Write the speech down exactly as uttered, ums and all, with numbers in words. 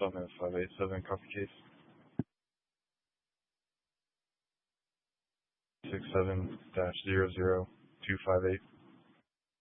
Summit five eight seven, copy case. Six seven dash zero zero two five eight.